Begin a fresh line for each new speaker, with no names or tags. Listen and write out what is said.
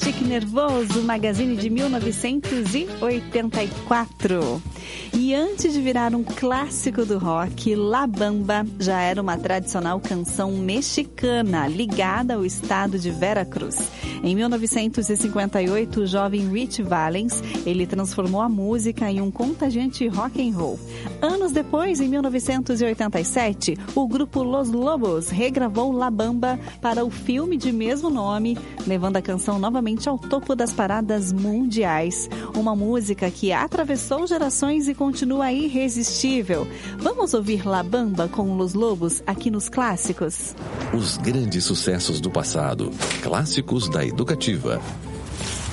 Chique Nervoso, Magazine de 1984. E antes de virar um clássico do rock, La Bamba já era uma tradicional canção mexicana ligada ao estado de Veracruz. Em 1958, o jovem Rich Valens, ele transformou a música em um contagiante rock and roll. Anos depois, em 1987, o grupo Los Lobos regravou La Bamba para o filme de mesmo nome, levando a canção novamente ao topo das paradas mundiais. Uma música que atravessou gerações e continua irresistível. Vamos ouvir La Bamba com Los Lobos aqui nos Clássicos?
Os grandes sucessos do passado. Clássicos da Educativa.